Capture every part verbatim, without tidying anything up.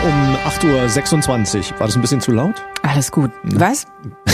um acht Uhr sechsundzwanzig. War das ein bisschen zu laut? Alles gut. Was?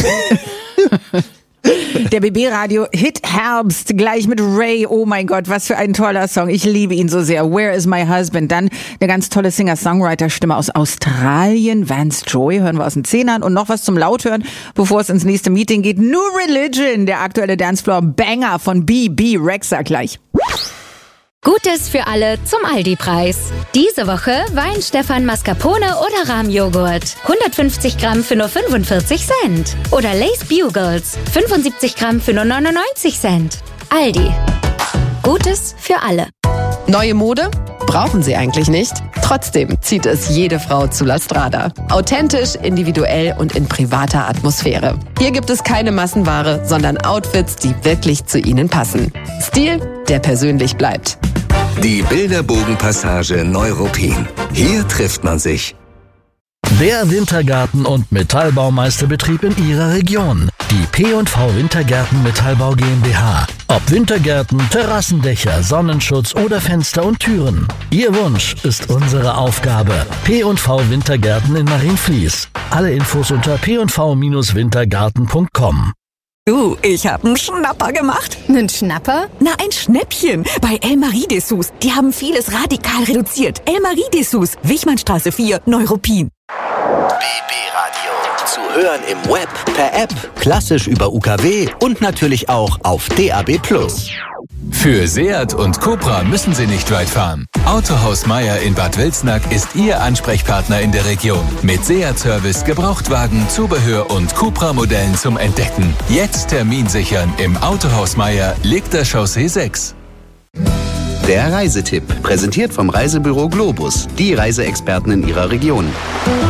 Der B B-Radio Hit Herbst, gleich mit Ray. Oh mein Gott, was für ein toller Song. Ich liebe ihn so sehr. Where is my husband? Dann eine ganz tolle Singer-Songwriter-Stimme aus Australien. Vance Joy hören wir aus den Zehnern. Und noch was zum Lauthören, bevor es ins nächste Meeting geht. New Religion, der aktuelle Dancefloor-Banger von B B Rexha gleich. Gutes für alle zum Aldi-Preis. Diese Woche Wein Stefan Mascarpone oder Rahmjoghurt. hundertfünfzig Gramm für nur fünfundvierzig Cent. Oder Lay's Bugles. fünfundsiebzig Gramm für nur neunundneunzig Cent. Aldi. Gutes für alle. Neue Mode? Brauchen Sie eigentlich nicht. Trotzdem zieht es jede Frau zu La Strada. Authentisch, individuell und in privater Atmosphäre. Hier gibt es keine Massenware, sondern Outfits, die wirklich zu Ihnen passen. Stil, der persönlich bleibt. Die Bilderbogenpassage Neuruppin. Hier trifft man sich. Der Wintergarten- und Metallbaumeisterbetrieb in Ihrer Region. Die P und V Wintergärten Metallbau GmbH. Ob Wintergärten, Terrassendächer, Sonnenschutz oder Fenster und Türen. Ihr Wunsch ist unsere Aufgabe. P und V Wintergärten in Marienfließ. Alle Infos unter p und v Bindestrich wintergarten punkt com. Du, ich hab einen Schnapper gemacht. Nen Schnapper? Na, ein Schnäppchen. Bei El Marie Dessous. Die haben vieles radikal reduziert. El Marie Dessous, Wichmannstraße vier, Neuruppin. B B-Radio. Zu hören im Web, per App, klassisch über U K W und natürlich auch auf D A B plus. Für Seat und Cupra müssen Sie nicht weit fahren. Autohaus Meier in Bad Wilsnack ist Ihr Ansprechpartner in der Region. Mit Seat-Service, Gebrauchtwagen, Zubehör und Cupra-Modellen zum Entdecken. Jetzt Termin sichern im Autohaus Meier, Liegter Chaussee sechs. Der Reisetipp, präsentiert vom Reisebüro Globus, die Reiseexperten in Ihrer Region.